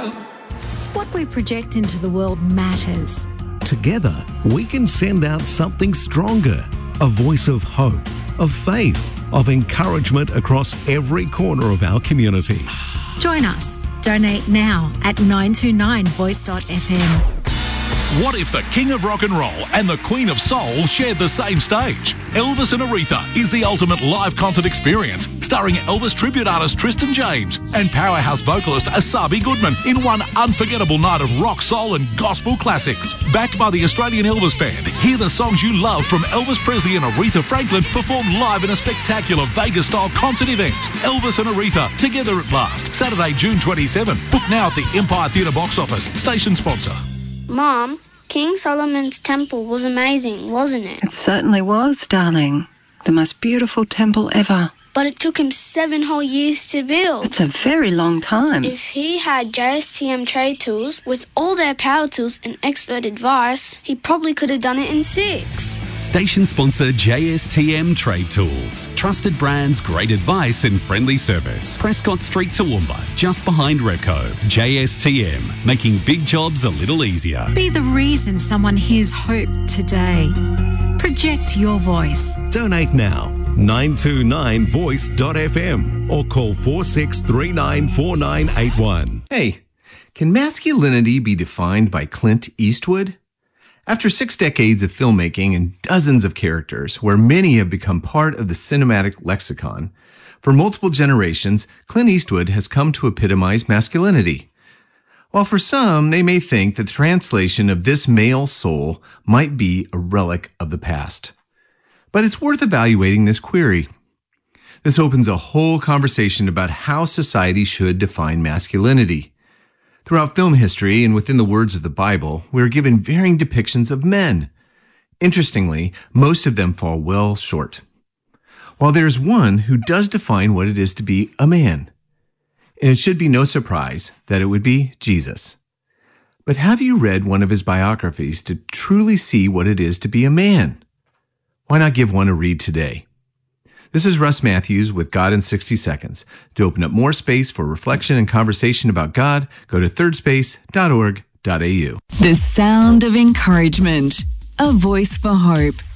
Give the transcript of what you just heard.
What we project into the world matters. Together, we can send out something stronger, a voice of hope, of faith, of encouragement across every corner of our community. Join us. Donate now at 929voice.fm. What if the King of Rock and Roll and the Queen of Soul shared the same stage? Elvis and Aretha is the ultimate live concert experience, starring Elvis tribute artist Tristan James and powerhouse vocalist Asabi Goodman in one unforgettable night of rock, soul and gospel classics. Backed by the Australian Elvis Band, hear the songs you love from Elvis Presley and Aretha Franklin performed live in a spectacular Vegas-style concert event. Elvis and Aretha, together at last, Saturday, June 27. Book now at the Empire Theatre box office. Station sponsor. Mom, King Solomon's temple was amazing, wasn't it? It certainly was, darling. The most beautiful temple ever. But it took him 7 whole years to build. It's a very long time. If he had JSTM Trade Tools with all their power tools and expert advice, he probably could have done it in 6. Station sponsor JSTM Trade Tools. Trusted brands, great advice and friendly service. Prescott Street, Toowoomba, just behind Repco. JSTM, making big jobs a little easier. Be the reason someone hears hope today. Project your voice. Donate now. 929voice.fm or call 46394981. Hey, can masculinity be defined by Clint Eastwood? After 6 decades of filmmaking and dozens of characters, where many have become part of the cinematic lexicon, for multiple generations, Clint Eastwood has come to epitomize masculinity. While for some, they may think that the translation of this male soul might be a relic of the past. But it's worth evaluating this query. This opens a whole conversation about how society should define masculinity. Throughout film history and within the words of the Bible, we are given varying depictions of men. Interestingly, most of them fall well short. While there's one who does define what it is to be a man. And it should be no surprise that it would be Jesus. But have you read one of his biographies to truly see what it is to be a man? Why not give one a read today? This is Russ Matthews with God in 60 Seconds. To open up more space for reflection and conversation about God, go to thirdspace.org.au. The sound of encouragement. A voice for hope.